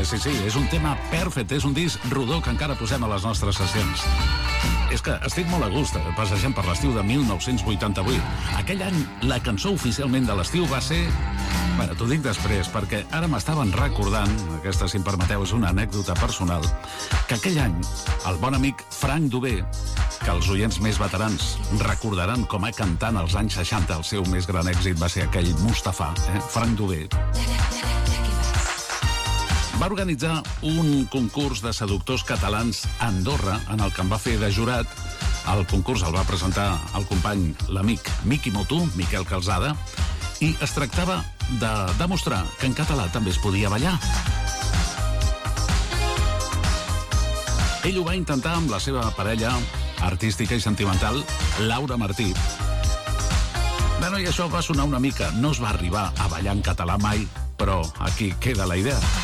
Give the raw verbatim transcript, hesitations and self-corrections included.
sí, sí, és un tema perfecte, és un disc rodó que encara posem a les nostres sessions. És que estic molt a gust passejant per l'estiu de mil nou-cents vuitanta-vuit. Aquell any, la cançó oficialment de l'estiu va ser... Bueno, t'ho dic després, perquè ara m'estaven recordant, aquesta, si em permeteu, és una anècdota personal, que aquell any, el bon amic Frank Dubé, que els oients més veterans recordaran com a cantant als anys seixanta, el seu més gran èxit va ser aquell Mustafà, eh? Frank Dubé, va organitzar un concurs de seductors catalans a Andorra, en el que em va fer de jurat. El concurs el va presentar el company, l'amic Miqui Motu, Miquel Calzada, i es tractava de demostrar que en català també es podia ballar. Ell ho va intentar amb la seva parella artística i sentimental, Laura Martí. Bueno, i això va sonar una mica. No es va arribar a ballar en català mai, però aquí queda la idea.